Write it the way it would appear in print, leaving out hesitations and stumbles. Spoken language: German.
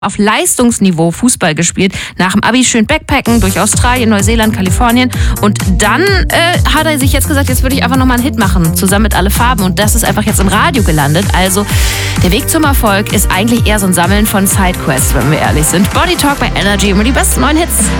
auf Leistungsniveau Fußball gespielt. Nach dem Abi schön Backpacken durch Australien, Neuseeland, Kalifornien. Und dann hat er sich jetzt gesagt, jetzt würde ich einfach nochmal einen Hit machen, zusammen mit Alle Farben. Und das ist einfach jetzt im Radio gelandet. Also der Weg zum Erfolg ist eigentlich eher so ein Sammeln von Sidequests, wenn wir ehrlich sind. Body Talk bei Energy, immer die besten neuen Hits.